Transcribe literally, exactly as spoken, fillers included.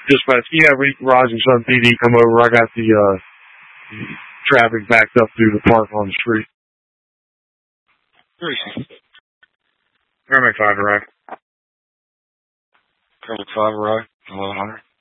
Dispatch, yeah, we Rising Sun P D come over. I got the uh, traffic backed up through the park on the street. Paramedic five arrived. Paramedic five arrived. eleven hundred.